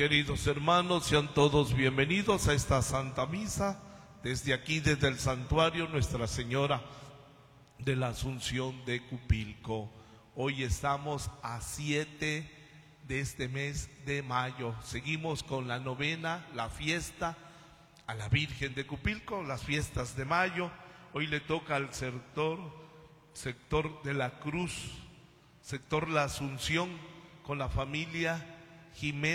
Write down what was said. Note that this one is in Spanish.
Queridos hermanos, sean todos bienvenidos a esta Santa Misa, desde aquí, desde el Santuario Nuestra Señora de la Asunción de Cupilco. Hoy estamos a 7 de este mes de mayo. Seguimos con la novena, la fiesta a la Virgen de Cupilco, las fiestas de mayo. Hoy le toca al sector de la Cruz, sector La Asunción, con la familia Jiménez